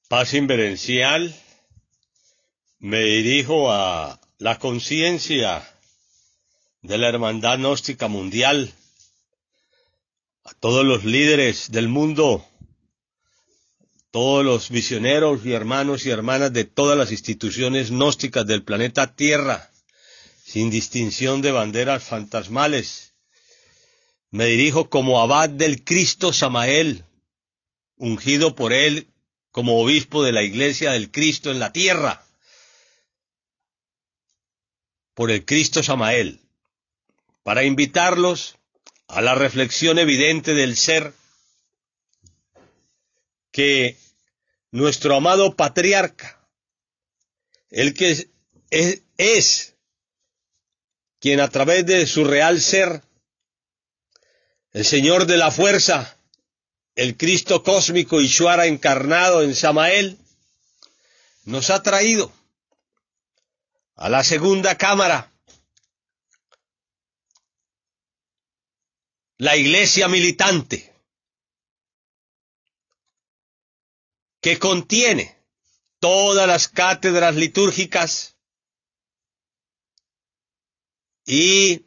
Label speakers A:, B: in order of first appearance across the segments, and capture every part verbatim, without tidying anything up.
A: Paz inverencial, me dirijo a la conciencia de la Hermandad Gnóstica Mundial, a todos los líderes del mundo, todos los misioneros y hermanos y hermanas de todas las instituciones gnósticas del planeta Tierra, sin distinción de banderas fantasmales. Me dirijo como abad del Cristo Samael, ungido por él como obispo de la Iglesia del Cristo en la tierra, por el Cristo Samael, para invitarlos a la reflexión evidente del ser que nuestro amado patriarca, el que es, es, es quien a través de su real ser, el Señor de la fuerza, el Cristo cósmico Ishvara encarnado en Samael, nos ha traído a la segunda cámara, la iglesia militante, que contiene todas las cátedras litúrgicas y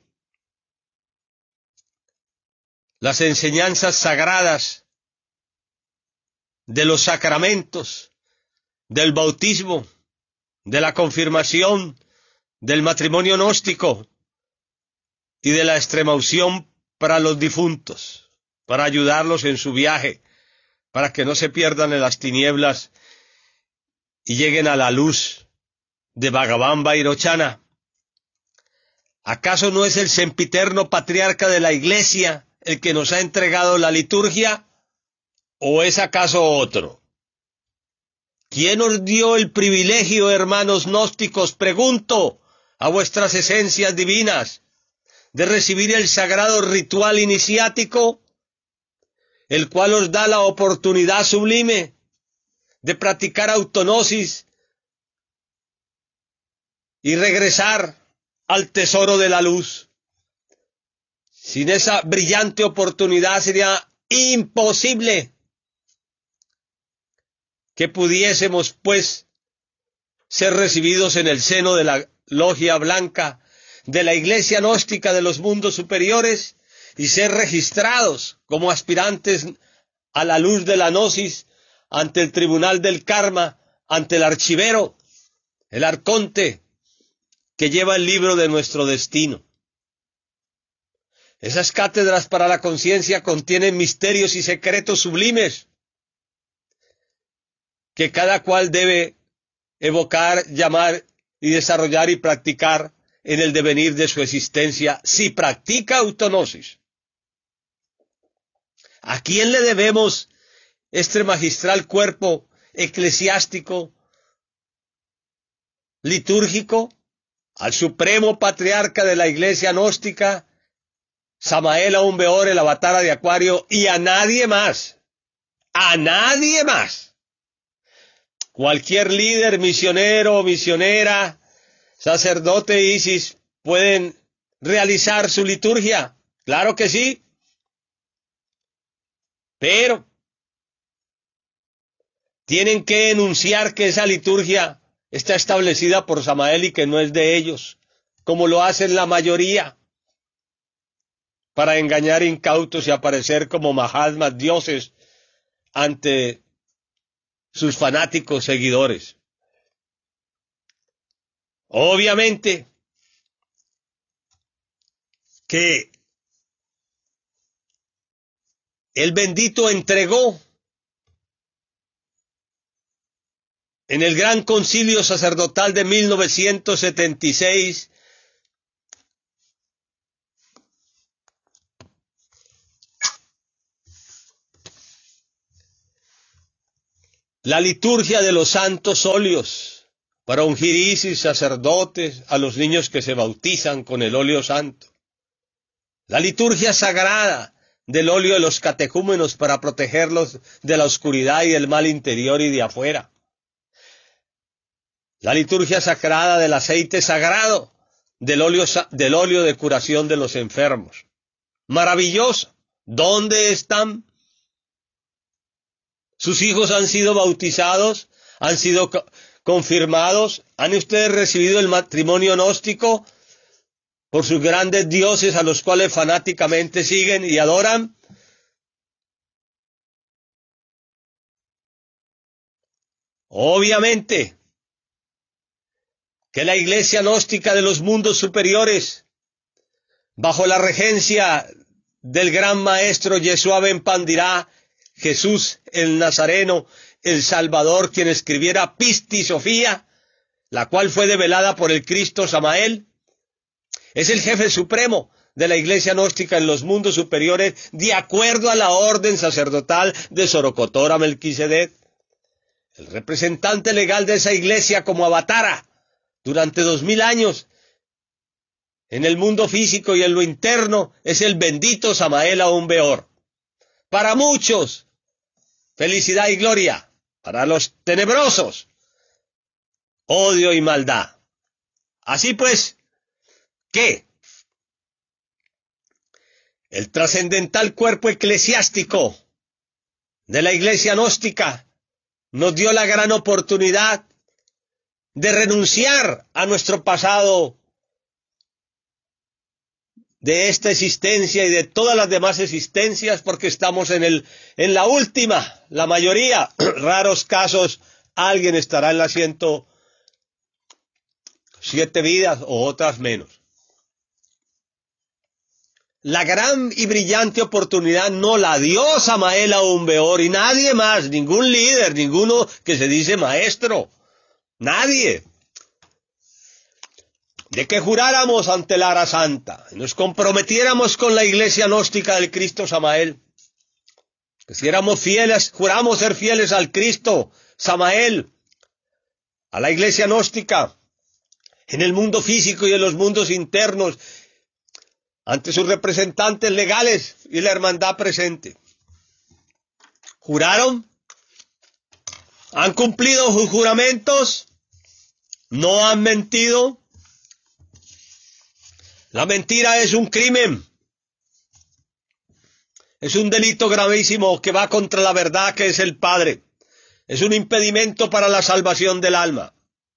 A: las enseñanzas sagradas de los sacramentos, del bautismo, de la confirmación, del matrimonio gnóstico y de la extremaunción para los difuntos, para ayudarlos en su viaje, para que no se pierdan en las tinieblas y lleguen a la luz de Bhagavan Vairochana. ¿Acaso no es el sempiterno patriarca de la Iglesia el que nos ha entregado la liturgia? ¿O es acaso otro? ¿Quién os dio el privilegio, hermanos gnósticos, pregunto, a vuestras esencias divinas, de recibir el sagrado ritual iniciático, el cual os da la oportunidad sublime de practicar autognosis y regresar al tesoro de la luz? Sin esa brillante oportunidad sería imposible que pudiésemos, pues, ser recibidos en el seno de la logia blanca de la Iglesia gnóstica de los mundos superiores y ser registrados como aspirantes a la luz de la gnosis ante el tribunal del karma, ante el archivero, el arconte que lleva el libro de nuestro destino. Esas cátedras para la conciencia contienen misterios y secretos sublimes que cada cual debe evocar, llamar y desarrollar y practicar en el devenir de su existencia, si practica autognosis. ¿A quién le debemos este magistral cuerpo eclesiástico, litúrgico? Al supremo patriarca de la Iglesia gnóstica, Samael Aun Weor, el avatara de Acuario, y a nadie más, a nadie más. Cualquier líder, misionero, misionera, sacerdote Isis pueden realizar su liturgia. Claro que sí. Pero tienen que enunciar que esa liturgia está establecida por Samael y que no es de ellos, como lo hacen la mayoría, para engañar incautos y aparecer como mahatmas, dioses, ante sus fanáticos seguidores. Obviamente que el bendito entregó en el Gran Concilio Sacerdotal de mil novecientos setenta y seis la liturgia de los santos óleos para ungir Isis, sacerdotes, a los niños que se bautizan con el óleo santo. La liturgia sagrada del óleo de los catecúmenos para protegerlos de la oscuridad y del mal interior y de afuera. La liturgia sagrada del aceite sagrado, del óleo, del óleo de curación de los enfermos. Maravilloso. ¿Dónde están Sus hijos han sido bautizados, han sido co- confirmados. ¿Han ustedes recibido el matrimonio gnóstico por sus grandes dioses a los cuales fanáticamente siguen y adoran? Obviamente que la iglesia gnóstica de los mundos superiores, bajo la regencia del gran maestro Yeshua ben Pandirá, Jesús el Nazareno, el Salvador, quien escribiera Pisti Sofía, la cual fue develada por el Cristo Samael, es el jefe supremo de la iglesia gnóstica en los mundos superiores, de acuerdo a la orden sacerdotal de Sorocotora Melquisedec. El representante legal de esa iglesia como avatara durante dos mil años en el mundo físico y en lo interno es el bendito Samael Aún Beor. Para muchos, felicidad y gloria. Para los tenebrosos, odio y maldad. Así pues, ¿qué? El trascendental cuerpo eclesiástico de la iglesia gnóstica nos dio la gran oportunidad de renunciar a nuestro pasado de esta existencia y de todas las demás existencias, porque estamos en el en la última, la mayoría, raros casos, alguien estará en las ciento siete vidas o otras menos. La gran y brillante oportunidad no la dio Samael Aún Beor y nadie más, ningún líder, ninguno que se dice maestro, nadie, de que juráramos ante la Ara Santa, y nos comprometiéramos con la iglesia gnóstica del Cristo Samael, que si éramos fieles, juramos ser fieles al Cristo Samael, a la iglesia gnóstica, en el mundo físico y en los mundos internos, ante sus representantes legales y la hermandad presente. ¿Juraron? ¿Han cumplido sus juramentos? ¿No han mentido? La mentira es un crimen. Es un delito gravísimo que va contra la verdad que es el Padre. Es un impedimento para la salvación del alma.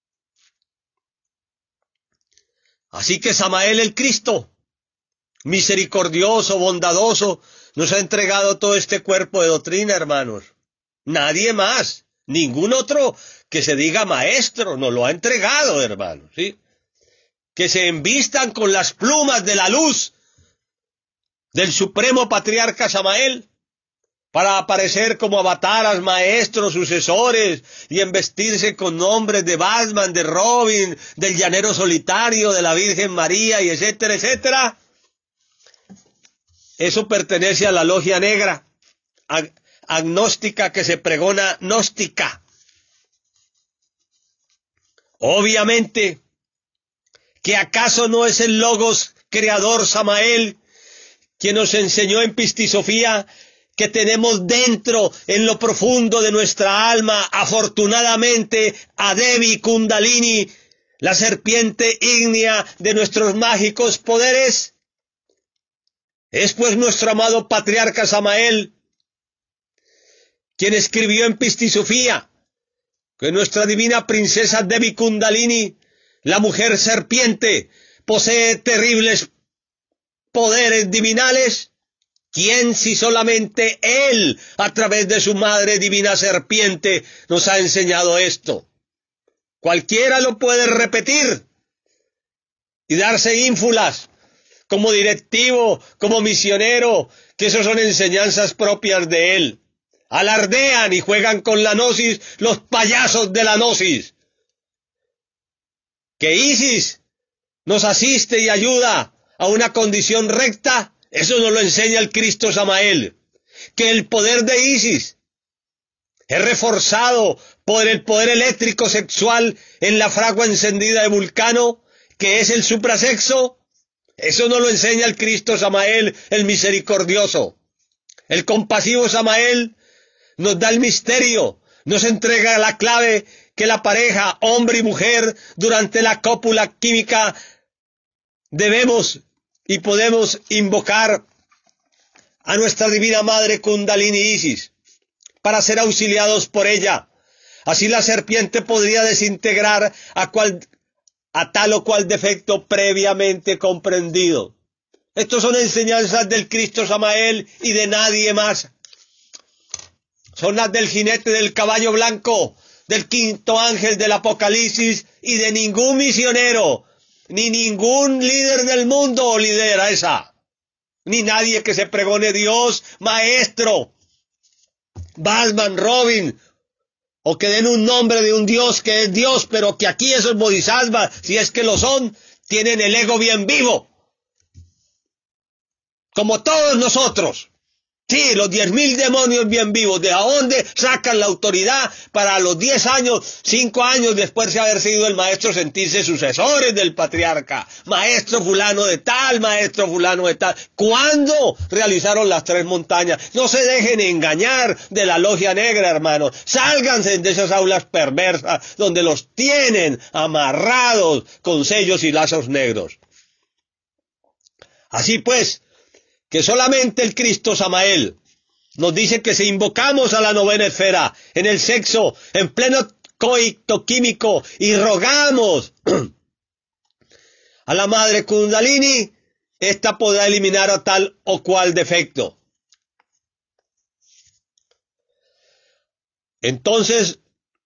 A: Así que Samael el Cristo, misericordioso, bondadoso, nos ha entregado todo este cuerpo de doctrina, hermanos. Nadie más, ningún otro que se diga maestro nos lo ha entregado, hermanos, ¿sí? Que se envistan con las plumas de la luz del supremo patriarca Samael para aparecer como avataras, maestros, sucesores y embestirse con nombres de Batman, de Robin, del llanero solitario, de la Virgen María y etcétera, etcétera. Eso pertenece a la logia negra, ag agnóstica que se pregona gnóstica. Obviamente, ¿que acaso no es el Logos creador Samael quien nos enseñó en Pistisofía que tenemos dentro, en lo profundo de nuestra alma, afortunadamente, a Devi Kundalini, la serpiente ígnea de nuestros mágicos poderes? Es pues nuestro amado patriarca Samael quien escribió en Pistisofía que nuestra divina princesa Devi Kundalini, la mujer serpiente, posee terribles poderes divinales. ¿Quién si solamente él, a través de su madre divina serpiente, nos ha enseñado esto? Cualquiera lo puede repetir y darse ínfulas como directivo, como misionero, que eso son enseñanzas propias de él. Alardean y juegan con la gnosis los payasos de la gnosis. Que Isis nos asiste y ayuda a una condición recta, eso nos lo enseña el Cristo Samael. Que el poder de Isis es reforzado por el poder eléctrico sexual en la fragua encendida de Vulcano, que es el suprasexo, eso nos lo enseña el Cristo Samael, el misericordioso. El compasivo Samael nos da el misterio, nos entrega la clave que la pareja, hombre y mujer, durante la cópula química debemos y podemos invocar a nuestra divina madre Kundalini Isis para ser auxiliados por ella. Así la serpiente podría desintegrar a, cual, a tal o cual defecto previamente comprendido. Estos son enseñanzas del Cristo Samael y de nadie más. Son las del jinete del caballo blanco, del quinto ángel del Apocalipsis y de ningún misionero, ni ningún líder del mundo lidera esa. Ni nadie que se pregone Dios, maestro, Batman, Robin, o que den un nombre de un Dios que es Dios, pero que aquí esos bodhisattvas, si es que lo son, tienen el ego bien vivo. Como todos nosotros. Sí, los diez mil demonios bien vivos. ¿De dónde sacan la autoridad para a los diez años, cinco años después de haber sido el maestro sentirse sucesores del patriarca? Maestro fulano de tal, maestro fulano de tal. ¿Cuándo realizaron las tres montañas? No se dejen engañar de la logia negra, hermanos. Sálganse de esas aulas perversas donde los tienen amarrados con sellos y lazos negros. Así pues, que solamente el Cristo Samael nos dice que si invocamos a la novena esfera en el sexo, en pleno coito químico, y rogamos a la madre Kundalini, ésta podrá eliminar a tal o cual defecto. Entonces,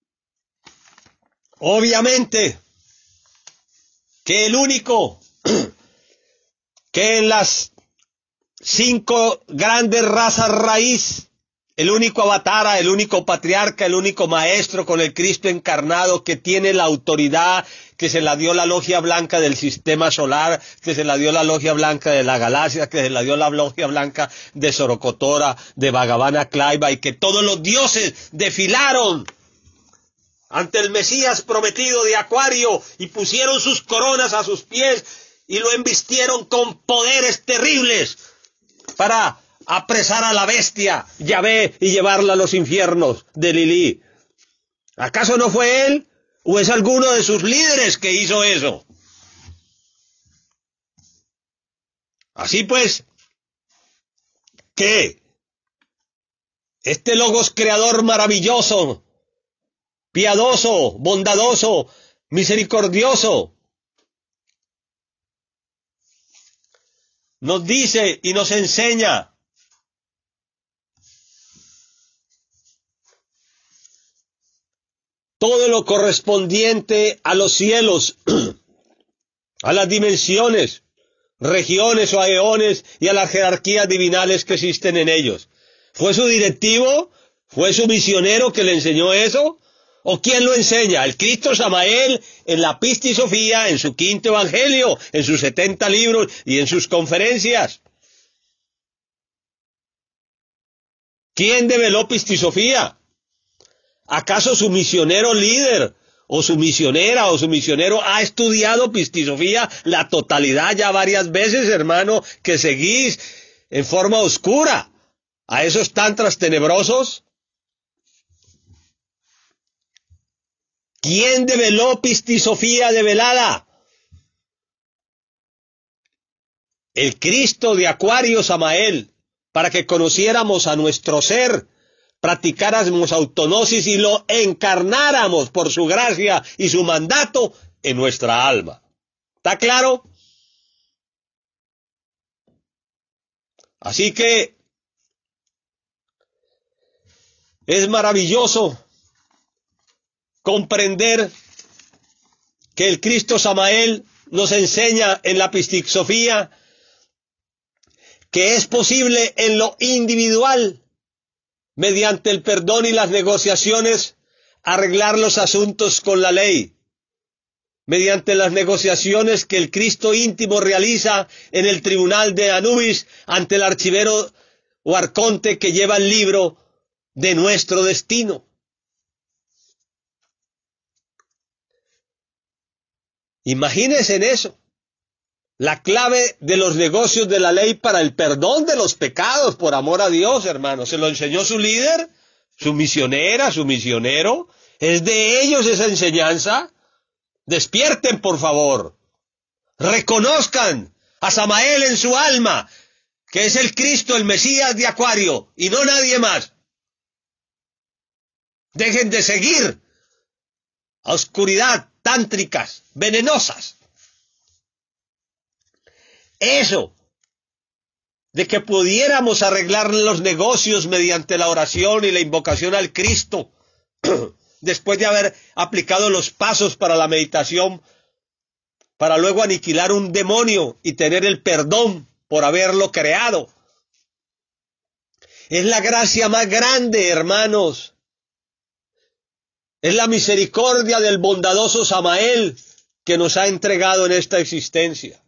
A: obviamente, que el único que en las cinco grandes razas raíz, el único avatara, el único patriarca, el único maestro con el Cristo encarnado que tiene la autoridad que se la dio la logia blanca del sistema solar, que se la dio la logia blanca de la galaxia, que se la dio la logia blanca de Sorocotora, de Bhagavana Klaiva, y que todos los dioses desfilaron ante el Mesías prometido de Acuario y pusieron sus coronas a sus pies y lo embistieron con poderes terribles para apresar a la bestia, Yahvé, y llevarla a los infiernos de Lilí. ¿Acaso no fue él o es alguno de sus líderes que hizo eso? Así pues, que este Logos creador maravilloso, piadoso, bondadoso, misericordioso, nos dice y nos enseña todo lo correspondiente a los cielos, a las dimensiones, regiones o aeones y a las jerarquías divinales que existen en ellos. ¿Fue su directivo? ¿Fue su misionero que le enseñó eso? ¿O quién lo enseña? El Cristo Samael en la Pistisofía, en su quinto evangelio, en sus setenta libros y en sus conferencias. ¿Quién develó Pistisofía? ¿Acaso su misionero líder o su misionera o su misionero ha estudiado Pistisofía la totalidad ya varias veces, hermano, que seguís en forma oscura a esos tantras tenebrosos? ¿Quién develó Pistisofía develada? El Cristo de Acuario Samael, para que conociéramos a nuestro ser, practicáramos autognosis y lo encarnáramos por su gracia y su mandato en nuestra alma. ¿Está claro? Así que es maravilloso comprender que el Cristo Samael nos enseña en la Pistisofía que es posible en lo individual, mediante el perdón y las negociaciones, arreglar los asuntos con la ley, mediante las negociaciones que el Cristo íntimo realiza en el tribunal de Anubis ante el archivero o arconte que lleva el libro de nuestro destino. Imagínense en eso, la clave de los negocios de la ley para el perdón de los pecados, por amor a Dios, hermano. ¿Se lo enseñó su líder, su misionera, su misionero? ¿Es de ellos esa enseñanza? Despierten, por favor. Reconozcan a Samael en su alma, que es el Cristo, el Mesías de Acuario, y no nadie más. Dejen de seguir a oscuridad, tántricas, venenosas. Eso de que pudiéramos arreglar los negocios mediante la oración y la invocación al Cristo, después de haber aplicado los pasos para la meditación, para luego aniquilar un demonio y tener el perdón por haberlo creado. Es la gracia más grande, hermanos. Es la misericordia del bondadoso Samael que nos ha entregado en esta existencia.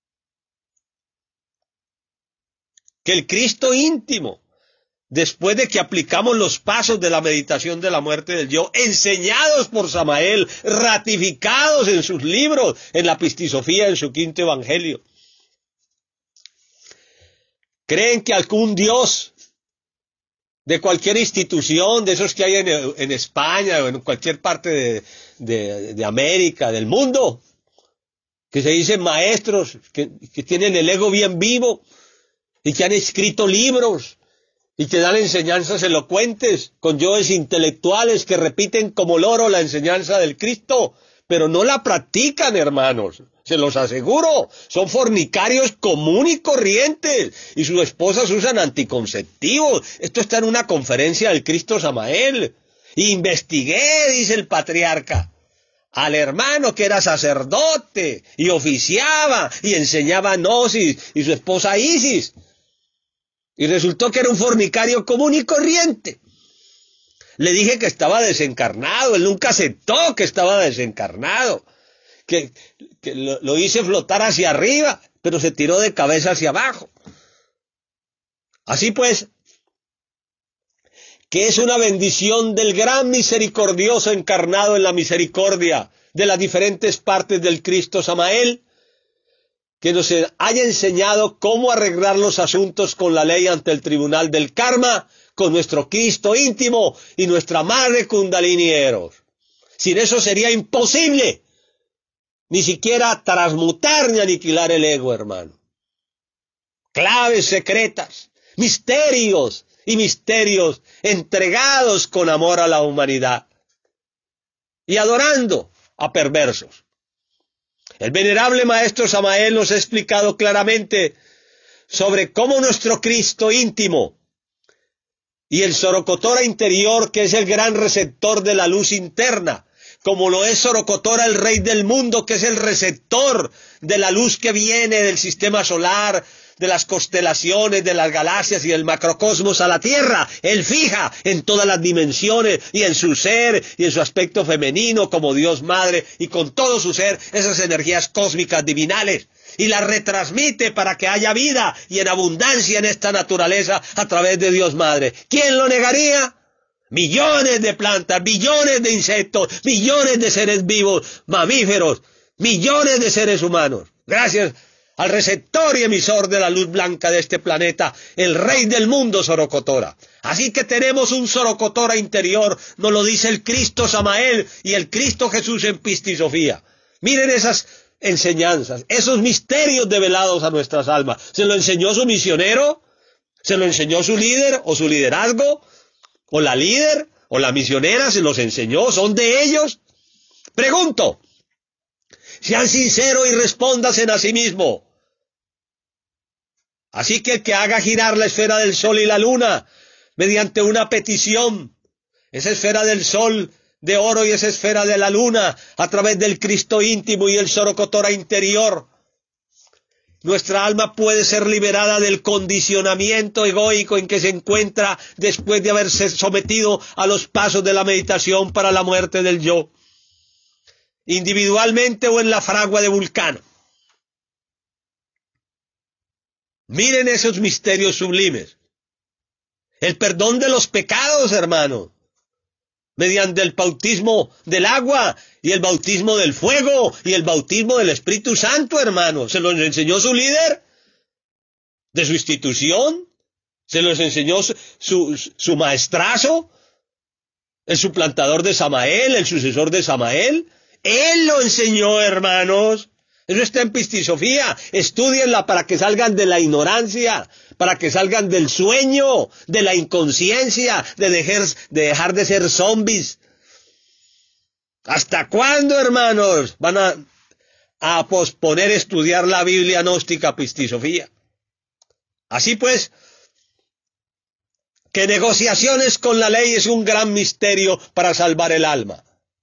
A: Que el Cristo íntimo, después de que aplicamos los pasos de la meditación de la muerte del yo, enseñados por Samael, ratificados en sus libros, en la Pistisofía, en su quinto evangelio, creen que algún Dios de cualquier institución, de esos que hay en, en España o en cualquier parte de, de, de América, del mundo, que se dicen maestros, que, que tienen el ego bien vivo y que han escrito libros y que dan enseñanzas elocuentes con yoes intelectuales que repiten como loro la enseñanza del Cristo, pero no la practican, hermanos. Se los aseguro, son fornicarios común y corrientes, y sus esposas usan anticonceptivos. Esto está en una conferencia del Cristo Samael. Investigué, dice el patriarca, al hermano que era sacerdote, y oficiaba, y enseñaba gnosis, y su esposa Isis. Y resultó que era un fornicario común y corriente. Le dije que estaba desencarnado, él nunca aceptó que estaba desencarnado. Que, que lo, lo hice flotar hacia arriba, pero se tiró de cabeza hacia abajo. Así pues, que es una bendición del gran misericordioso encarnado en la misericordia de las diferentes partes del Cristo Samael, que nos haya enseñado cómo arreglar los asuntos con la ley ante el tribunal del karma, con nuestro Cristo íntimo y nuestra madre Kundalini Eros. Sin eso sería imposible ni siquiera transmutar ni aniquilar el ego, hermano. Claves secretas, misterios y misterios entregados con amor a la humanidad y adorando a perversos. El venerable maestro Samael nos ha explicado claramente sobre cómo nuestro Cristo íntimo y el Sorocotora interior, que es el gran receptor de la luz interna, como lo es Sorocotora, el rey del mundo, que es el receptor de la luz que viene del sistema solar, de las constelaciones, de las galaxias y del macrocosmos a la Tierra. Él fija en todas las dimensiones y en su ser y en su aspecto femenino como Dios Madre y con todo su ser esas energías cósmicas divinales y las retransmite para que haya vida y en abundancia en esta naturaleza a través de Dios Madre. ¿Quién lo negaría? Millones de plantas, billones de insectos, millones de seres vivos, mamíferos, millones de seres humanos. Gracias al receptor y emisor de la luz blanca de este planeta, el rey del mundo, Sorocotora. Así que tenemos un Sorocotora interior, nos lo dice el Cristo Samael y el Cristo Jesús en Pistisofía. Miren esas enseñanzas, esos misterios develados a nuestras almas. ¿Se lo enseñó su misionero? ¿Se lo enseñó su líder o su liderazgo? ¿O la líder o la misionera se los enseñó? ¿Son de ellos? Pregunto. Sean sinceros y respóndanse a sí mismo. Así que el que haga girar la esfera del sol y la luna mediante una petición, esa esfera del sol de oro y esa esfera de la luna a través del Cristo íntimo y el Sorocotora interior, nuestra alma puede ser liberada del condicionamiento egoico en que se encuentra después de haberse sometido a los pasos de la meditación para la muerte del yo, individualmente o en la fragua de Vulcano. Miren esos misterios sublimes. El perdón de los pecados, hermano, mediante el bautismo del agua y el bautismo del fuego y el bautismo del Espíritu Santo, hermano. ¿Se los enseñó su líder de su institución? ¿Se los enseñó su, su, su maestrazo? ¿El suplantador de Samael, el sucesor de Samael? Él lo enseñó, hermanos. Eso está en Pistisofía. Estúdienla para que salgan de la ignorancia, para que salgan del sueño, de la inconsciencia, de dejar de, dejar de ser zombies. ¿Hasta cuándo, hermanos, van a, a posponer estudiar la Biblia gnóstica Pistisofía? Así pues, que negociaciones con la ley es un gran misterio para salvar el alma.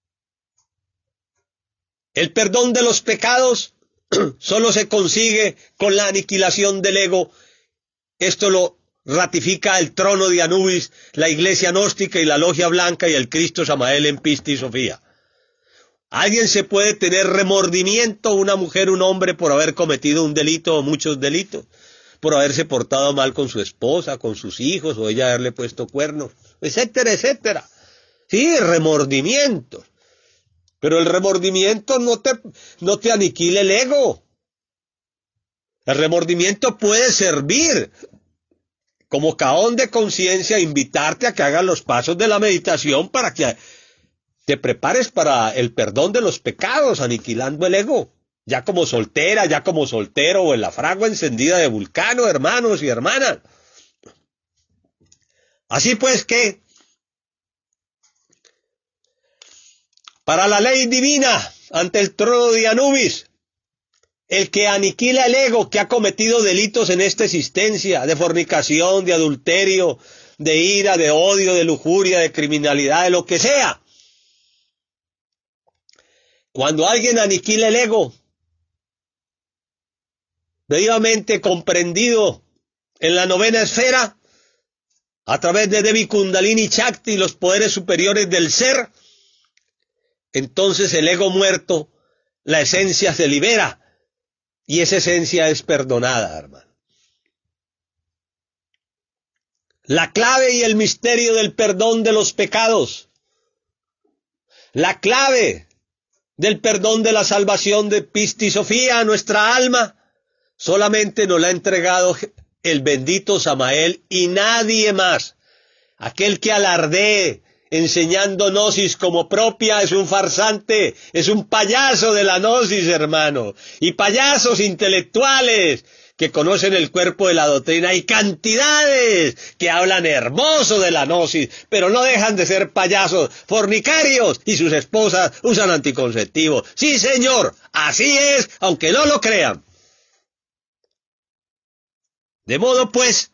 A: El perdón de los pecados solo se consigue con la aniquilación del ego. Esto lo ratifica el trono de Anubis, la iglesia gnóstica y la logia blanca y el Cristo Samael en Pistisofía. ¿Alguien se puede tener remordimiento, una mujer, un hombre, por haber cometido un delito o muchos delitos? Por haberse portado mal con su esposa, con sus hijos, o ella haberle puesto cuernos, etcétera, etcétera. Sí, remordimientos. Pero el remordimiento no te, no te aniquila el ego. El remordimiento puede servir como cajón de conciencia, invitarte a que hagas los pasos de la meditación para que te prepares para el perdón de los pecados, aniquilando el ego. Ya como soltera, ya como soltero, o en la fragua encendida de Vulcano, hermanos y hermanas. Así pues que, para la ley divina, ante el trono de Anubis, el que aniquila el ego que ha cometido delitos en esta existencia, de fornicación, de adulterio, de ira, de odio, de lujuria, de criminalidad, de lo que sea. Cuando alguien aniquila el ego, debidamente comprendido en la novena esfera, a través de Devi Kundalini Shakti, los poderes superiores del ser, entonces el ego muerto, la esencia se libera, y esa esencia es perdonada, hermano. La clave y el misterio del perdón de los pecados, la clave del perdón de la salvación de Pistisofía a nuestra alma, solamente nos la ha entregado el bendito Samael y nadie más. Aquel que alardee enseñando gnosis como propia es un farsante, es un payaso de la gnosis, hermano. Y payasos intelectuales que conocen el cuerpo de la doctrina. Hay cantidades que hablan hermoso de la gnosis, pero no dejan de ser payasos, fornicarios, y sus esposas usan anticonceptivos. Sí, señor, así es, aunque no lo crean. De modo, pues,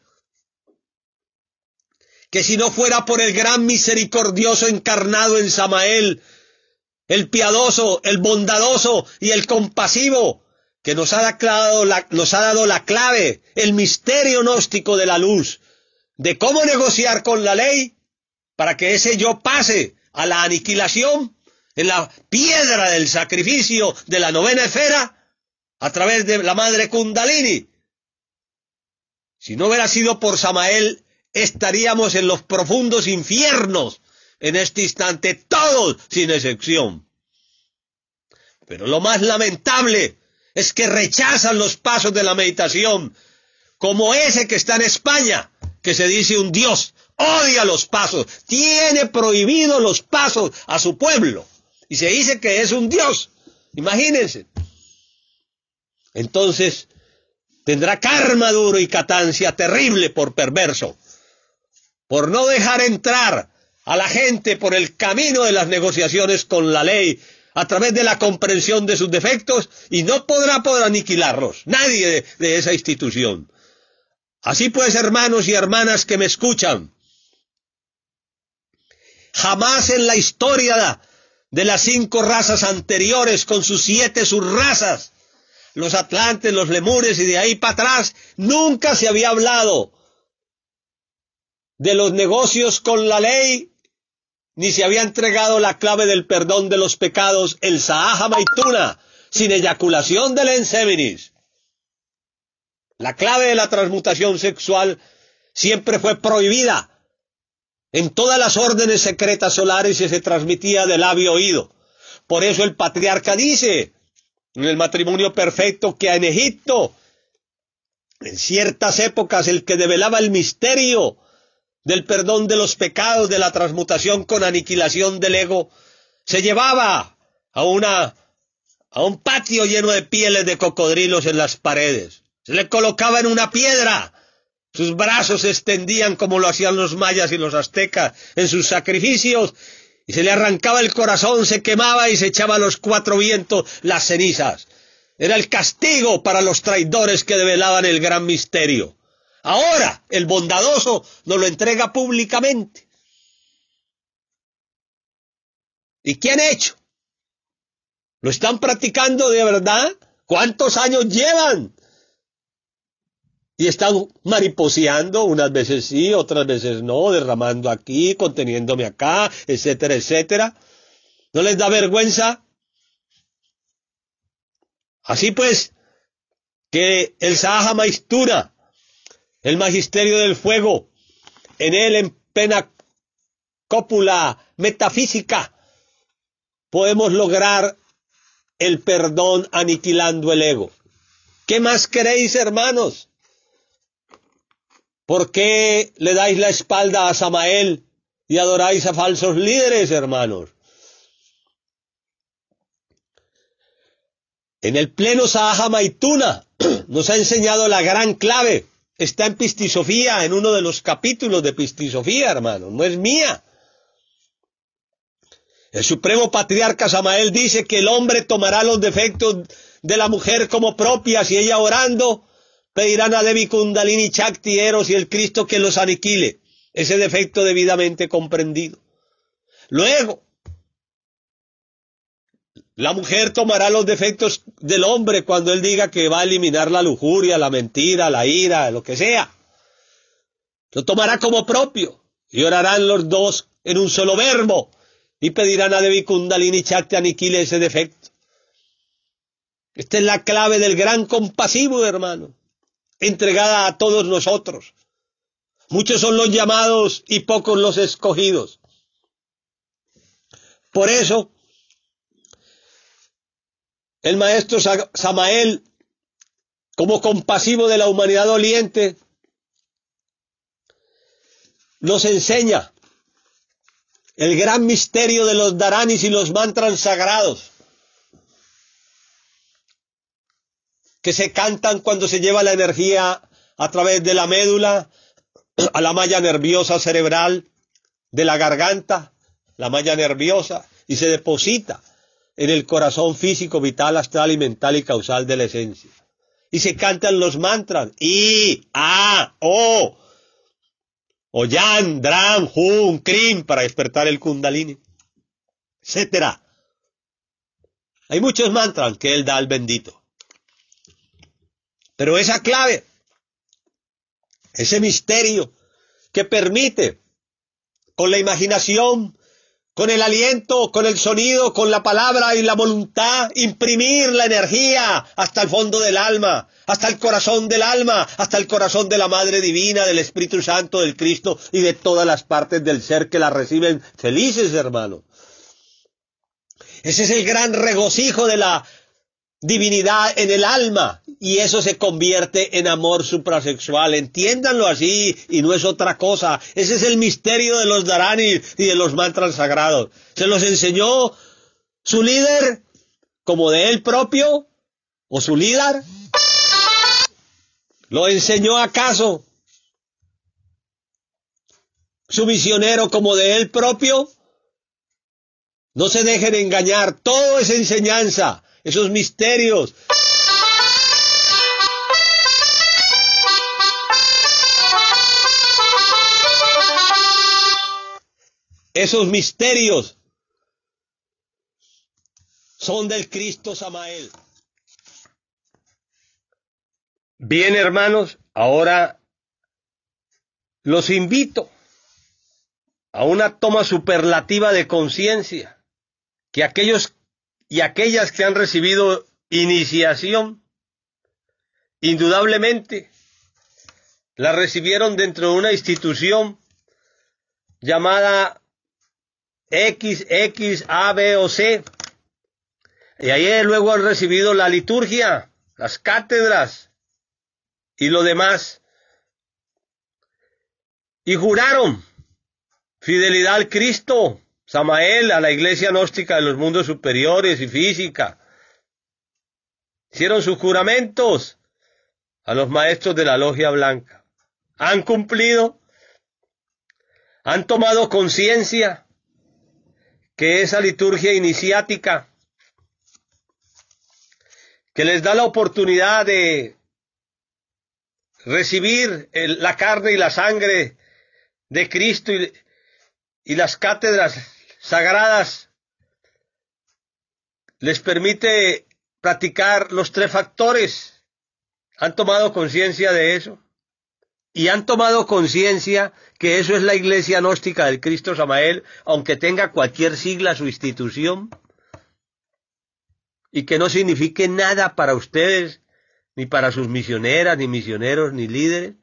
A: que si no fuera por el gran misericordioso encarnado en Samael, el piadoso, el bondadoso y el compasivo, que nos ha dado la, nos ha dado la clave, el misterio gnóstico de la luz, de cómo negociar con la ley, para que ese yo pase a la aniquilación en la piedra del sacrificio de la novena esfera, a través de la madre Kundalini. Si no hubiera sido por Samael, estaríamos en los profundos infiernos en este instante, todos sin excepción. Pero lo más lamentable es que rechazan los pasos de la meditación, como ese que está en España, que se dice un dios, odia los pasos, tiene prohibidos los pasos a su pueblo, y se dice que es un dios. Imagínense. Entonces, tendrá karma duro y catancia terrible por perverso, por no dejar entrar a la gente por el camino de las negociaciones con la ley, a través de la comprensión de sus defectos, y no podrá poder aniquilarlos, nadie de, de esa institución. Así pues, hermanos y hermanas que me escuchan, jamás en la historia de las cinco razas anteriores, con sus siete subrazas, los atlantes, los lemures y de ahí para atrás, nunca se había hablado de los negocios con la ley, ni se había entregado la clave del perdón de los pecados, el Sahaja Maituna, sin eyaculación del enseminis. La clave de la transmutación sexual siempre fue prohibida. En todas las órdenes secretas solares se transmitía de labio a oído. Por eso el patriarca dice, en el matrimonio perfecto, que en Egipto, en ciertas épocas, el que develaba el misterio del perdón de los pecados, de la transmutación con aniquilación del ego, se llevaba a una a un patio lleno de pieles de cocodrilos en las paredes. Se le colocaba en una piedra. Sus brazos se extendían como lo hacían los mayas y los aztecas en sus sacrificios, y se le arrancaba el corazón, se quemaba y se echaba a los cuatro vientos las cenizas. Era el castigo para los traidores que develaban el gran misterio. Ahora el bondadoso nos lo entrega públicamente. ¿Y qué han hecho? ¿Lo están practicando de verdad? ¿Cuántos años llevan? Y están mariposeando, unas veces sí, otras veces no, derramando aquí, conteniéndome acá, etcétera, etcétera. ¿No les da vergüenza? Así pues, que el Sahaja Maistura, el magisterio del fuego, en él en plena cópula metafísica, podemos lograr el perdón aniquilando el ego. ¿Qué más queréis, hermanos? ¿Por qué le dais la espalda a Samael y adoráis a falsos líderes, hermanos? En el pleno Sahaja Maituna nos ha enseñado la gran clave. Está en Pistisofía, en uno de los capítulos de Pistisofía, hermanos. No es mía. El supremo patriarca Samael dice que el hombre tomará los defectos de la mujer como propias y ella orando pedirán a Devi Kundalini Chakti Eros y el Cristo que los aniquile. Ese defecto debidamente comprendido. Luego, la mujer tomará los defectos del hombre cuando él diga que va a eliminar la lujuria, la mentira, la ira, lo que sea. Lo tomará como propio y orarán los dos en un solo verbo y pedirán a Devi Kundalini Chakti aniquile ese defecto. Esta es la clave del gran compasivo, hermano, entregada a todos nosotros. Muchos son los llamados y pocos los escogidos. Por eso, el maestro Samael, como compasivo de la humanidad doliente, nos enseña el gran misterio de los dharanis y los mantras sagrados, que se cantan cuando se lleva la energía a través de la médula a la malla nerviosa cerebral de la garganta, la malla nerviosa, y se deposita en el corazón físico, vital, astral y mental y causal de la esencia. Y se cantan los mantras, I, A, O, Oyan, Dram, Hum, Krim, para despertar el Kundalini, etcétera. Hay muchos mantras que él da al bendito. Pero esa clave, ese misterio que permite, con la imaginación, con el aliento, con el sonido, con la palabra y la voluntad, imprimir la energía hasta el fondo del alma, hasta el corazón del alma, hasta el corazón de la Madre Divina, del Espíritu Santo, del Cristo y de todas las partes del ser que la reciben felices, hermano. Ese es el gran regocijo de la divinidad en el alma, y eso se convierte en amor suprasexual. Entiéndanlo así, y no es otra cosa. Ese es el misterio de los dharanis y de los mantras sagrados. Se los enseñó su líder, como de él propio, o su líder. ¿Lo enseñó acaso su misionero como de él propio? No se dejen engañar, todo es enseñanza. Esos misterios. Esos misterios son del Cristo Samael. Bien, hermanos, ahora los invito a una toma superlativa de conciencia, que aquellos y aquellas que han recibido iniciación, indudablemente, la recibieron dentro de una institución llamada X, X, A, B o C. Y ahí luego han recibido la liturgia, las cátedras y lo demás. Y juraron fidelidad al Cristo, Samael, a la Iglesia gnóstica de los mundos superiores y física, hicieron sus juramentos a los maestros de la logia blanca. Han cumplido, han tomado conciencia que esa liturgia iniciática que les da la oportunidad de recibir el, la carne y la sangre de Cristo y, y las cátedras sagradas les permite practicar los tres factores. Han tomado conciencia de eso y han tomado conciencia que eso es la iglesia gnóstica del Cristo Samael, aunque tenga cualquier sigla su institución y que no signifique nada para ustedes, ni para sus misioneras, ni misioneros, ni líderes.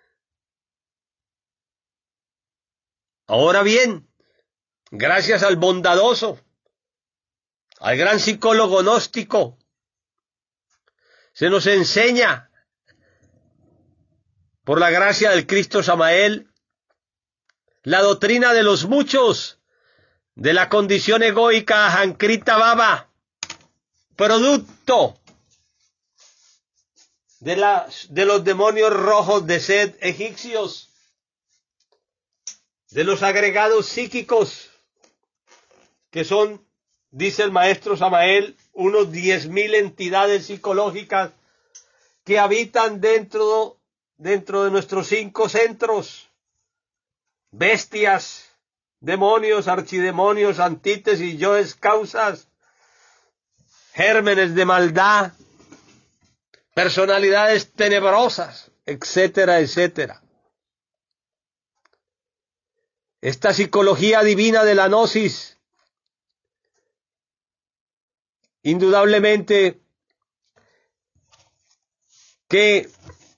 A: Ahora bien, gracias al bondadoso, al gran psicólogo gnóstico, se nos enseña, por la gracia del Cristo Samael, la doctrina de los muchos, de la condición egoica Ahankrita Baba, producto de, la, de los demonios rojos de Set egipcios, de los agregados psíquicos, que son, dice el maestro Samael, unos diez mil entidades psicológicas que habitan dentro, dentro de nuestros cinco centros. Bestias, demonios, archidemonios, antítesis y yoes causas, gérmenes de maldad, personalidades tenebrosas, etcétera, etcétera. Esta psicología divina de la gnosis, indudablemente que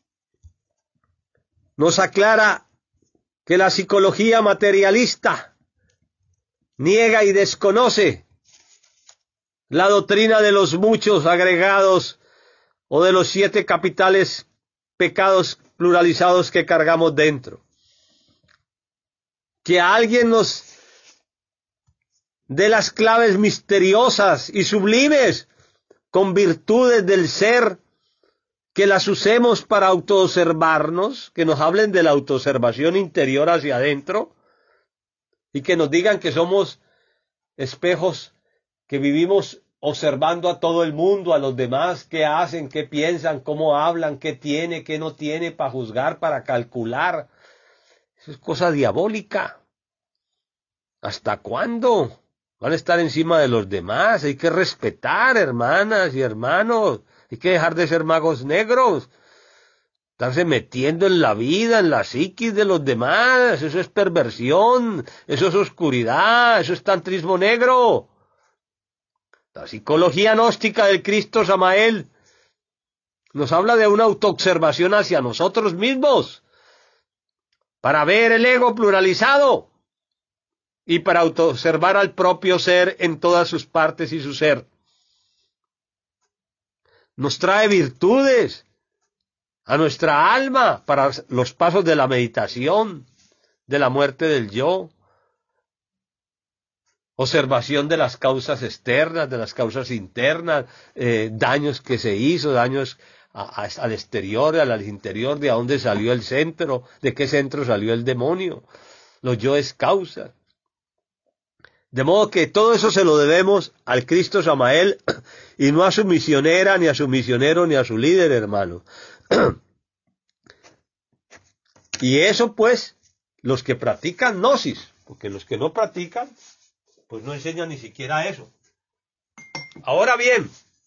A: nos aclara que la psicología materialista niega y desconoce la doctrina de los muchos agregados o de los siete capitales pecados pluralizados que cargamos dentro. Que alguien nos dé las claves misteriosas y sublimes con virtudes del ser, que las usemos para autoobservarnos, que nos hablen de la autoobservación interior hacia adentro y que nos digan que somos espejos que vivimos observando a todo el mundo, a los demás, qué hacen, qué piensan, cómo hablan, qué tiene, qué no tiene, para juzgar, para calcular. Eso es cosa diabólica. ¿Hasta cuándo van a estar encima de los demás? Hay que respetar, hermanas y hermanos. Hay que dejar de ser magos negros. Estarse metiendo en la vida, en la psiquis de los demás. Eso es perversión, eso es oscuridad, eso es tantrismo negro. La psicología gnóstica del Cristo Samael nos habla de una autoobservación hacia nosotros mismos, para ver el ego pluralizado y para autoobservar al propio ser en todas sus partes y su ser. Nos trae virtudes a nuestra alma para los pasos de la meditación, de la muerte del yo, observación de las causas externas, de las causas internas, eh, daños que se hizo, daños a, a, al exterior, al interior, de a dónde salió el centro, de qué centro salió el demonio, los yoes causas. De modo que todo eso se lo debemos al Cristo Samael y no a su misionera, ni a su misionero, ni a su líder, hermano. Y eso pues, los que practican gnosis, porque los que no practican, pues no enseñan ni siquiera eso. Ahora bien,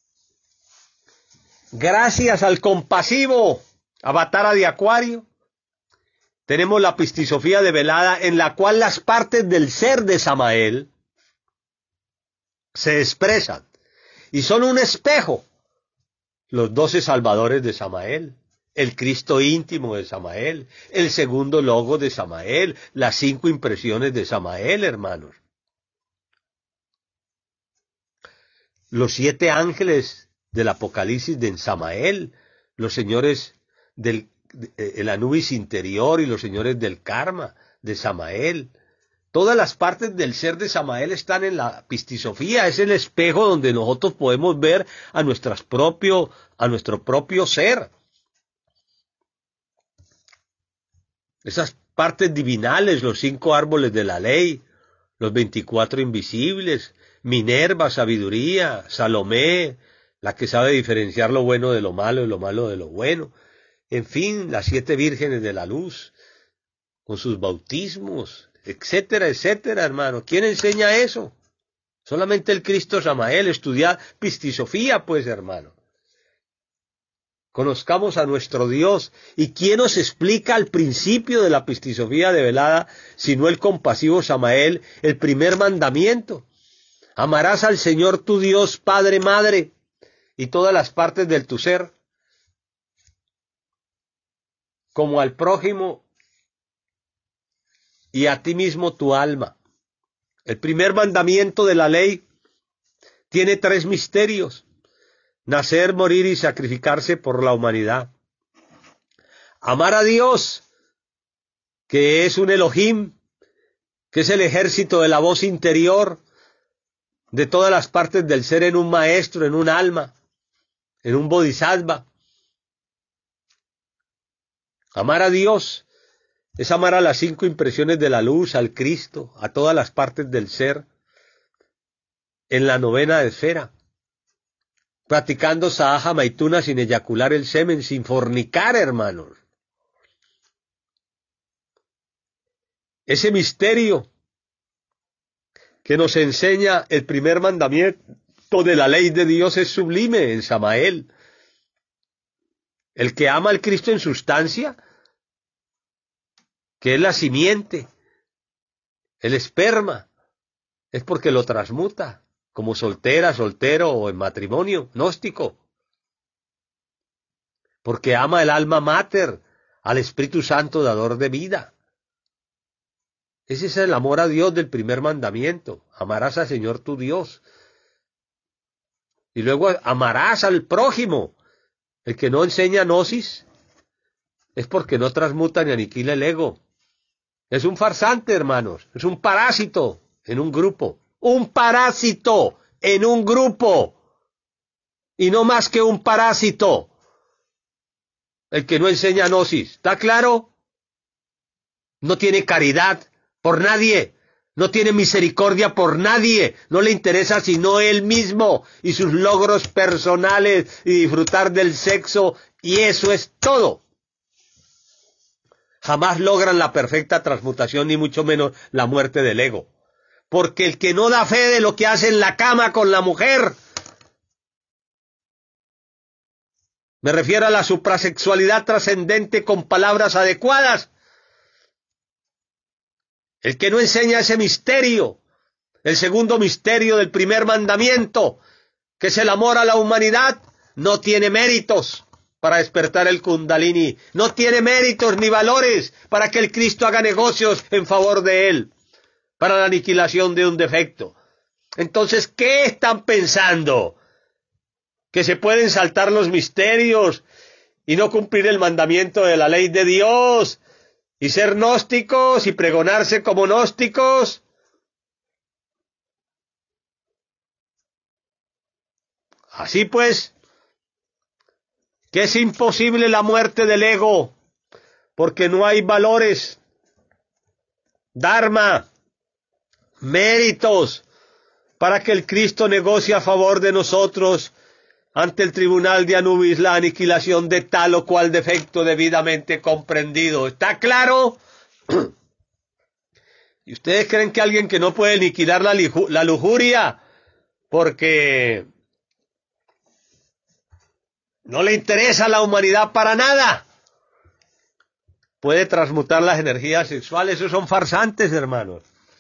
A: gracias al compasivo Avatara de Acuario, tenemos la pistisofía develada en la cual las partes del ser de Samael se expresan y son un espejo. Los doce salvadores de Samael, el Cristo íntimo de Samael, el segundo logo de Samael, las cinco impresiones de Samael, hermanos. Los siete ángeles del Apocalipsis de Samael, los señores del el Anubis interior y los señores del karma de Samael, Todas las partes del ser de Samael están en la pistisofía, es el espejo donde nosotros podemos ver a, nuestras propio, a nuestro propio ser. Esas partes divinales, los cinco árboles de la ley, los veinticuatro invisibles, Minerva, sabiduría, Salomé, la que sabe diferenciar lo bueno de lo malo y lo malo de lo bueno. En fin, las siete vírgenes de la luz, con sus bautismos, etcétera, etcétera, hermano. ¿Quién enseña eso? Solamente el Cristo Samael. Estudiad pistisofía, pues, hermano. Conozcamos a nuestro Dios. ¿Y quién nos explica al principio de la pistisofía develada, sino el compasivo Samael, el primer mandamiento? Amarás al Señor tu Dios, Padre, Madre, y todas las partes de tu ser, como al prójimo y a ti mismo tu alma. El primer mandamiento de la ley tiene tres misterios: nacer, morir y sacrificarse por la humanidad. Amar a Dios, que es un Elohim, que es el ejército de la voz interior de todas las partes del ser en un maestro, en un alma, en un bodhisattva. Amar a Dios es amar a las cinco impresiones de la luz, al Cristo, a todas las partes del ser, en la novena esfera, practicando Sahaja Maituna sin eyacular el semen, sin fornicar, hermanos. Ese misterio que nos enseña el primer mandamiento de la ley de Dios es sublime en Samael. El que ama al Cristo en sustancia, que es la simiente, el esperma, es porque lo transmuta, como soltera, soltero o en matrimonio, gnóstico. Porque ama el alma mater, al Espíritu Santo dador de vida. Ese es el amor a Dios del primer mandamiento. Amarás al Señor tu Dios. Y luego amarás al prójimo. El que no enseña gnosis es porque no transmuta ni aniquila el ego. Es un farsante, hermanos. Es un parásito en un grupo. Un parásito en un grupo. Y no más que un parásito. El que no enseña gnosis. ¿Está claro? No tiene caridad por nadie. No tiene misericordia por nadie. No le interesa sino él mismo y sus logros personales y disfrutar del sexo. Y eso es todo. Jamás logran la perfecta transmutación, ni mucho menos la muerte del ego. Porque el que no da fe de lo que hace en la cama con la mujer, me refiero a la suprasexualidad trascendente con palabras adecuadas. El que no enseña ese misterio, el segundo misterio del primer mandamiento, que es el amor a la humanidad, no tiene méritos para despertar el Kundalini, no tiene méritos ni valores para que el Cristo haga negocios en favor de él, para la aniquilación de un defecto. Entonces, ¿qué están pensando? ¿Que se pueden saltar los misterios y no cumplir el mandamiento de la ley de Dios y ser gnósticos y pregonarse como gnósticos? Así pues, que es imposible la muerte del ego, porque no hay valores, dharma, méritos, para que el Cristo negocie a favor de nosotros ante el tribunal de Anubis la aniquilación de tal o cual defecto debidamente comprendido. ¿Está claro? ¿Y ustedes creen que alguien que no puede aniquilar la, la lujuria porque no le interesa a la humanidad para nada, puede transmutar las energías sexuales? Esos son farsantes, hermanos.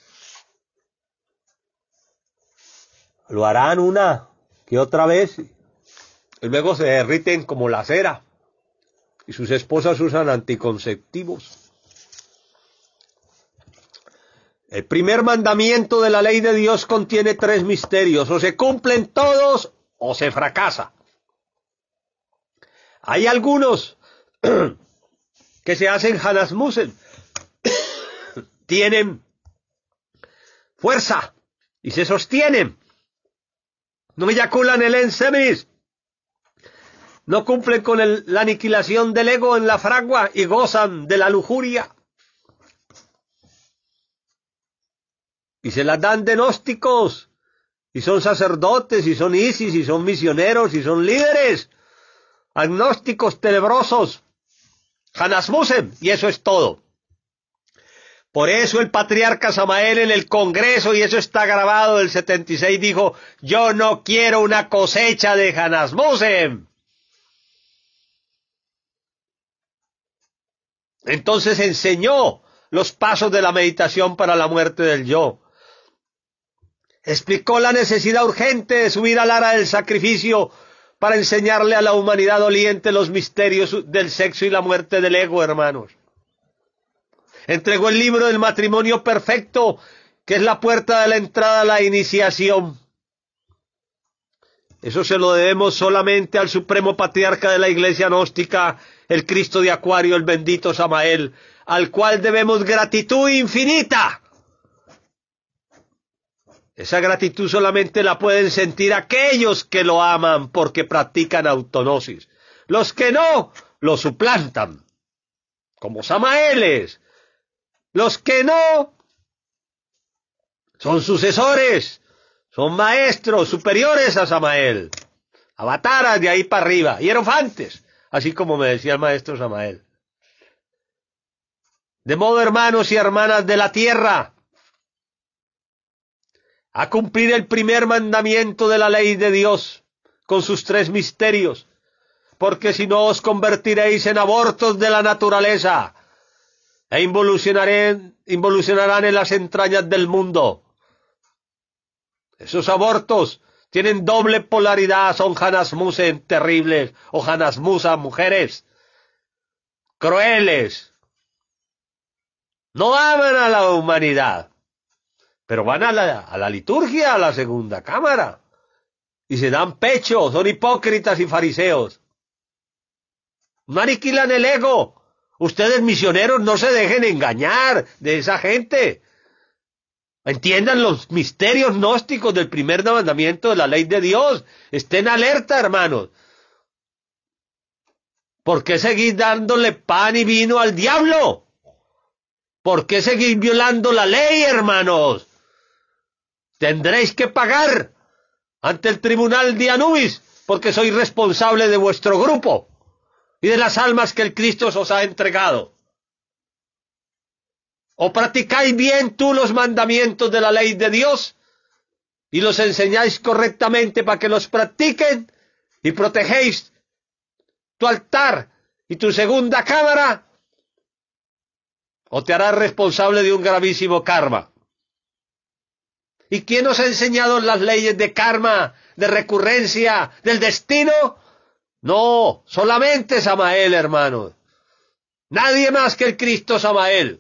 A: Lo harán una que otra vez y luego se derriten como la cera y sus esposas usan anticonceptivos. El primer mandamiento de la ley de Dios contiene tres misterios: o se cumplen todos o se fracasa. Hay algunos que se hacen Hanasmusen, tienen
B: fuerza y se sostienen. No eyaculan el ensemis. No cumplen con el, la aniquilación del ego en la fragua y gozan de la lujuria. Y se las dan de gnósticos. Y son sacerdotes, y son isis, y son misioneros, y son líderes. Agnósticos tenebrosos. Hanasmusen, y eso es todo. Por eso el patriarca Samael en el Congreso, y eso está grabado del setenta y seis, dijo, yo no quiero una cosecha de Hanasmusen. Entonces enseñó los pasos de la meditación para la muerte del yo. Explicó la necesidad urgente de subir al ara del sacrificio para enseñarle a la humanidad doliente los misterios del sexo y la muerte del ego, hermanos. Entregó el libro del matrimonio perfecto, que es la puerta de la entrada a la iniciación. Eso se lo debemos solamente al supremo patriarca de la iglesia gnóstica, el Cristo de Acuario, el bendito Samael, al cual debemos gratitud infinita. Esa gratitud solamente la pueden sentir aquellos que lo aman porque practican autognosis. Los que no, lo suplantan, como Samaeles. Los que no, son sucesores, son maestros superiores a Samael, avataras de ahí para arriba, hierofantes, así como me decía el maestro Samael. De modo, hermanos y hermanas de la tierra, a cumplir el primer mandamiento de la ley de Dios, con sus tres misterios, porque si no os convertiréis en abortos de la naturaleza, e involucionarán, involucionarán en las entrañas del mundo. Esos abortos tienen doble polaridad, son Hanasmusen terribles, o Hanasmusa mujeres, crueles. No aman a la humanidad, pero van a la, a la liturgia, a la segunda cámara, y se dan pecho, son hipócritas y fariseos. No aniquilan el ego. Ustedes misioneros no se dejen engañar de esa gente. Entiendan los misterios gnósticos del primer mandamiento de la ley de Dios. Estén alerta, hermanos. ¿Por qué seguís dándole pan y vino al diablo? ¿Por qué seguís violando la ley, hermanos? Tendréis que pagar ante el tribunal de Anubis, porque soy responsable de vuestro grupo y de las almas que el Cristo os ha entregado. O practicáis bien tú los mandamientos de la ley de Dios y los enseñáis correctamente para que los practiquen y protegéis tu altar y tu segunda cámara, o te harás responsable de un gravísimo karma. ¿Y quién os ha enseñado las leyes de karma, de recurrencia, del destino? No, solamente Samael, hermanos. Nadie más que el Cristo Samael.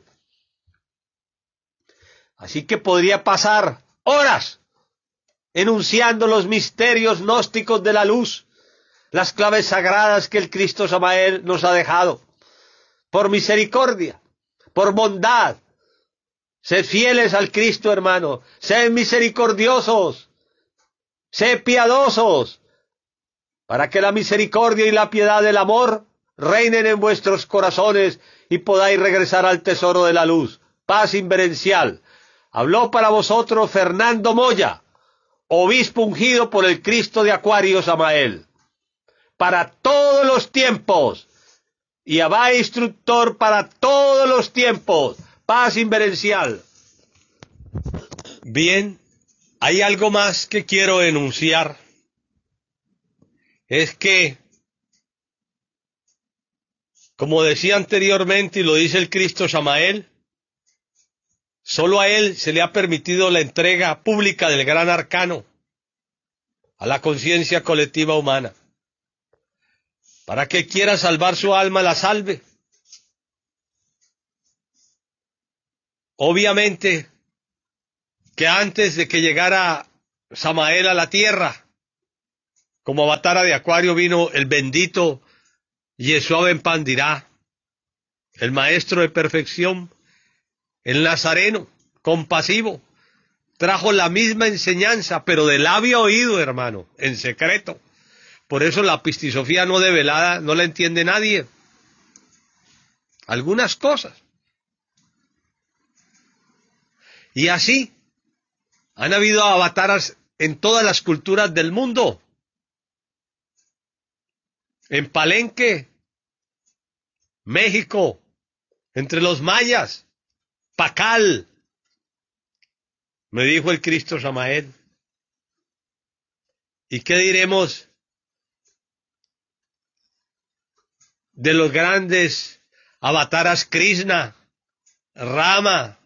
B: Así que podría pasar horas enunciando los misterios gnósticos de la luz, las claves sagradas que el Cristo Samael nos ha dejado. Por misericordia, por bondad, sed fieles al Cristo, hermano. Sed misericordiosos, sed piadosos, para que la misericordia y la piedad del amor reinen en vuestros corazones y podáis regresar al tesoro de la luz. Paz inverencial. Habló para vosotros Fernando Moya, obispo ungido por el Cristo de Acuario Samael, para todos los tiempos, y Abba instructor para todos los tiempos. Paz inverencial.
A: Bien, hay algo más que quiero enunciar. Es que, como decía anteriormente y lo dice el Cristo Samael, solo a él se le ha permitido la entrega pública del gran arcano a la conciencia colectiva humana. Para que quiera salvar su alma, la salve. Obviamente que antes de que llegara Samael a la tierra, como avatara de Acuario, vino el bendito Yeshua ben Pandirá, el maestro de perfección, el nazareno, compasivo,
B: trajo la misma enseñanza, pero de labio a oído, hermano, en secreto. Por eso la pistisofía no develada no la entiende nadie. Algunas cosas. Y así han habido avataras en todas las culturas del mundo. En Palenque, México, entre los mayas, Pacal, me dijo el Cristo Samael. ¿Y qué diremos de los grandes avataras Krishna, Rama,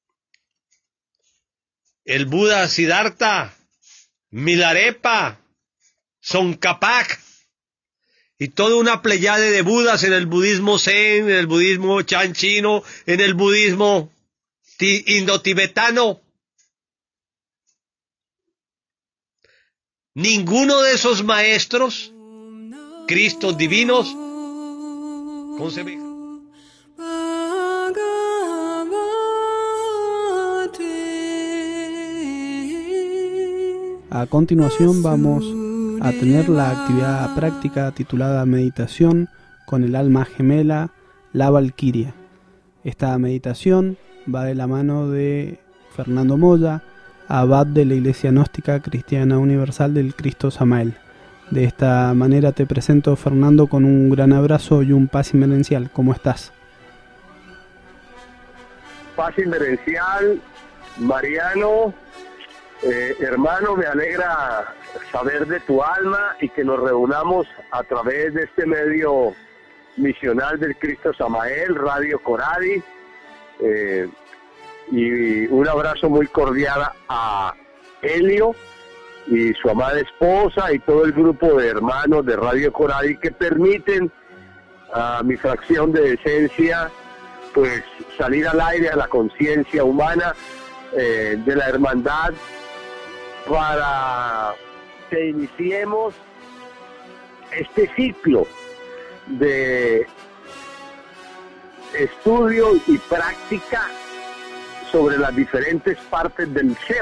B: el Buda Siddhartha, Milarepa, Tsongkhapa, y toda una pleyade de budas en el budismo zen, en el budismo chan chino, en el budismo indo-tibetano? Ninguno de esos maestros, Cristos divinos, con semejanza.
C: A continuación vamos a tener la actividad práctica titulada Meditación con el alma gemela, la Valquiria. Esta meditación va de la mano de Fernando Moya, abad de la Iglesia Gnóstica Cristiana Universal del Cristo Samael. De esta manera te presento, Fernando, con un gran abrazo y un paz inmerencial. ¿Cómo estás?
D: Paz inmerencial, Mariano. Eh, hermano, me alegra saber de tu alma y que nos reunamos a través de este medio misional del Cristo Samael, Radio Coradi, eh, y un abrazo muy cordial a Helio y su amada esposa y todo el grupo de hermanos de Radio Coradi que permiten a mi fracción de esencia pues salir al aire a la conciencia humana eh, de la hermandad, para que iniciemos este ciclo de estudio y práctica sobre las diferentes partes del ser.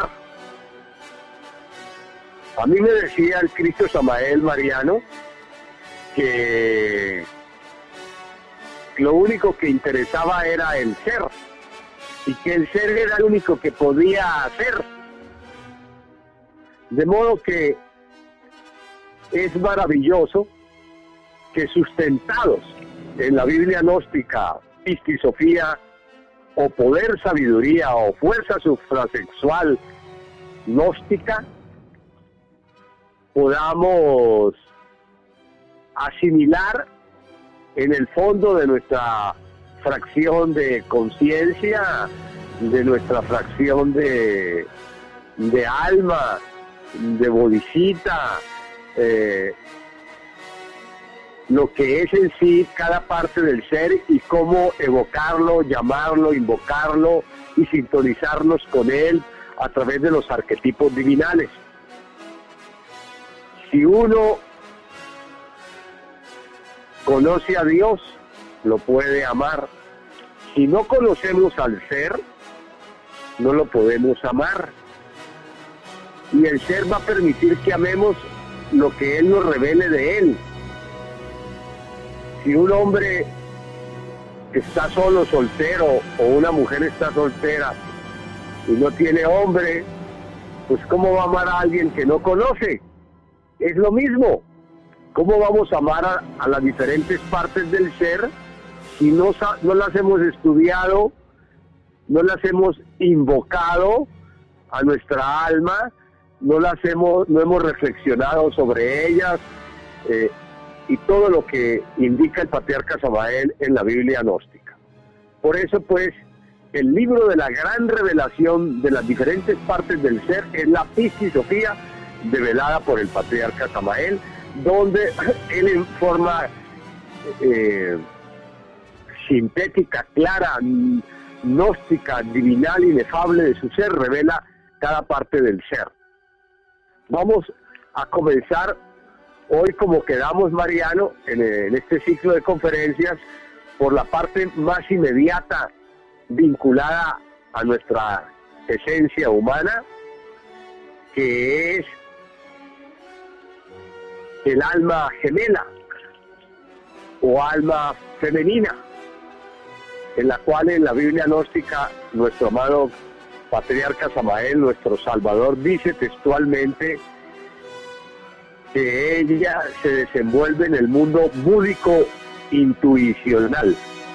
D: A mí me decía el Cristo Samael, Mariano, que lo único que interesaba era el ser, y que el ser era el único que podía hacer. De modo que es maravilloso que, sustentados en la Biblia gnóstica, pistisofía, o poder sabiduría, o fuerza suprasexual gnóstica, podamos asimilar en el fondo de nuestra fracción de conciencia, de nuestra fracción de, de alma, de bodhisattva, eh, lo que es en sí cada parte del ser y cómo evocarlo, llamarlo, invocarlo y sintonizarnos con él a través de los arquetipos divinales. Si uno conoce a Dios, lo puede amar. Si no conocemos al ser, no lo podemos amar. Y el ser va a permitir que amemos lo que Él nos revele de Él. Si un hombre está solo, soltero, o una mujer está soltera y no tiene hombre, pues ¿cómo va a amar a alguien que no conoce? Es lo mismo. ¿Cómo vamos a amar a, a las diferentes partes del ser si no, no las hemos estudiado, no las hemos invocado a nuestra alma, no las hemos, no hemos reflexionado sobre ellas, eh, y todo lo que indica el patriarca Samael en la Biblia gnóstica? Por eso, pues, el libro de la gran revelación de las diferentes partes del ser es la Pistisofía, develada por el patriarca Samael, donde él en forma eh, sintética, clara, gnóstica, divinal, inefable de su ser, revela cada parte del ser. Vamos a comenzar hoy, como quedamos, Mariano, en, en este ciclo de conferencias, por la parte más inmediata vinculada a nuestra esencia humana, que es el alma gemela o alma femenina, en la cual en la Biblia gnóstica nuestro amado patriarca Samael, nuestro Salvador, dice textualmente que ella se desenvuelve en el mundo búdico intuicional.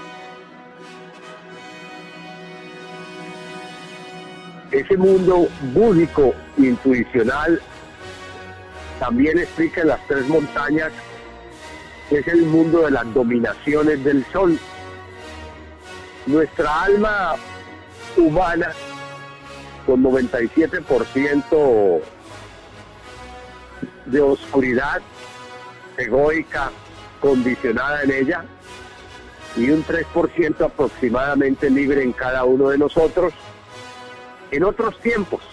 D: Ese mundo búdico intuicional también explica en las tres montañas, que es el mundo de las dominaciones del sol. Nuestra alma humana, con noventa y siete por ciento de oscuridad egoica condicionada en ella, y un tres por ciento aproximadamente libre en cada uno de nosotros, en otros tiempos,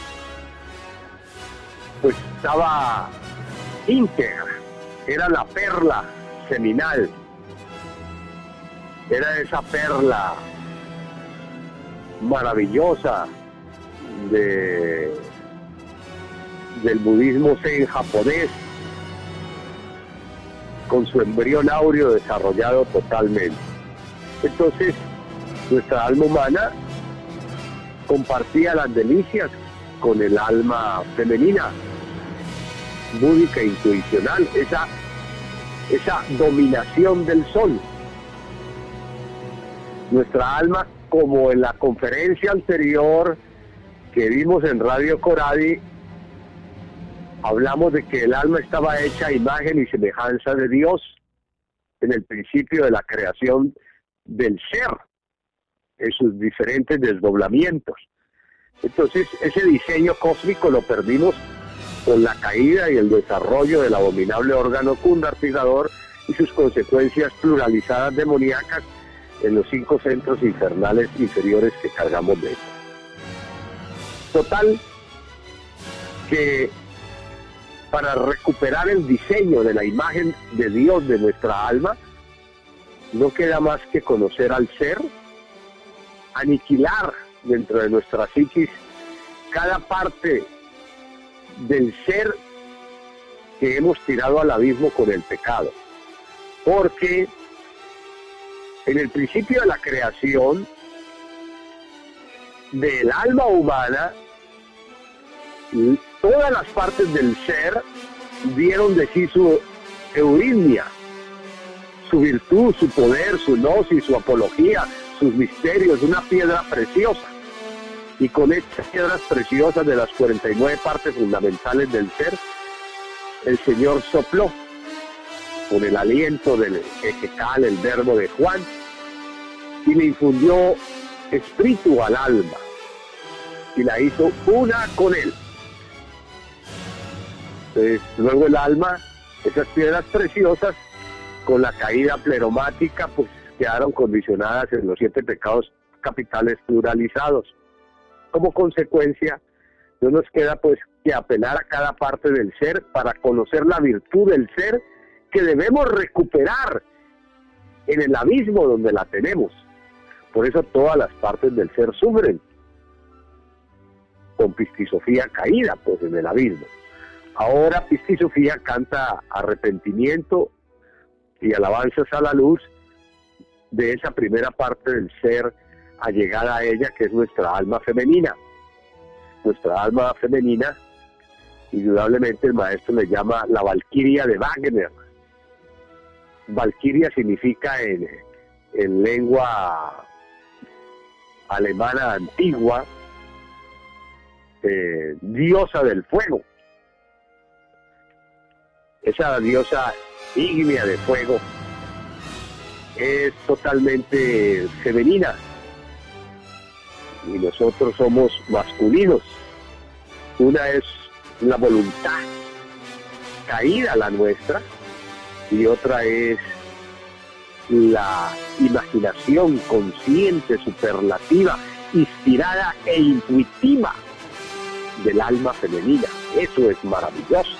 D: pues estaba íntegra, era la perla seminal, era esa perla maravillosa de, del budismo zen japonés, con su embrión áureo desarrollado totalmente. Entonces, nuestra alma humana compartía las delicias con el alma femenina, búdica e intuicional, esa, esa dominación del sol. Nuestra alma, como en la conferencia anterior que vimos en Radio Coradi, hablamos de que el alma estaba hecha a imagen y semejanza de Dios en el principio de la creación del ser, en sus diferentes desdoblamientos. Entonces, ese diseño cósmico lo perdimos con la caída y el desarrollo del abominable órgano cundartigador y sus consecuencias pluralizadas demoníacas en los cinco centros infernales inferiores que cargamos de eso. Total, que para recuperar el diseño de la imagen de Dios de nuestra alma, no queda más que conocer al ser, aniquilar dentro de nuestra psiquis cada parte del ser que hemos tirado al abismo con el pecado. Porque en el principio de la creación del alma humana, todas las partes del ser dieron de sí su eurimnia, su virtud, su poder, su gnosis, su apología, sus misterios, una piedra preciosa. Y con estas piedras preciosas de las cuarenta y nueve partes fundamentales del ser, el Señor sopló con el aliento del Ejecal, el verbo de Juan, y le infundió espíritu al alma y la hizo una con él. Entonces, luego el alma, esas piedras preciosas, con la caída pleromática, pues quedaron condicionadas en los siete pecados capitales pluralizados. Como consecuencia, no nos queda pues que apelar a cada parte del ser para conocer la virtud del ser que debemos recuperar en el abismo donde la tenemos. Por eso todas las partes del ser sufren con Pistisofía caída pues en el abismo. Ahora Pistisofía canta arrepentimiento y alabanzas a la luz de esa primera parte del ser allegada a ella, que es nuestra alma femenina. Nuestra alma femenina, indudablemente el maestro le llama la Valquiria de Wagner. Valquiria significa en, en lengua alemana antigua, eh, diosa del fuego. Esa diosa ígnea de fuego es totalmente femenina y nosotros somos masculinos. Una es la voluntad caída, la nuestra, y otra es la imaginación consciente, superlativa, inspirada e intuitiva del alma femenina. Eso es maravilloso.